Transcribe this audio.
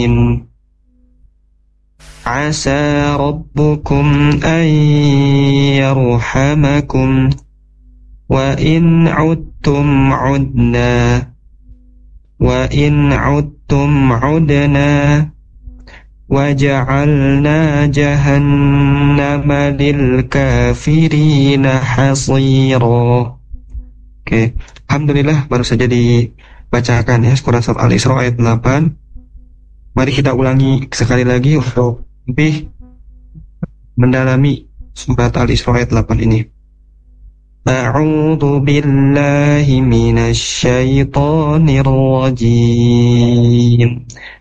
عسى ربكم أن يرحمكم وإن عدتم عدنا وجعلنا جهنم للكافرين حصيرا. Oke, alhamdulillah baru saja dibacakan ya Quran surat Al-Isra ayat 8. Mari kita ulangi sekali lagi untuk lebih mendalami surat Al-Isra ayat 8 ini. A'udzu billahi minasy syaithanir rajim.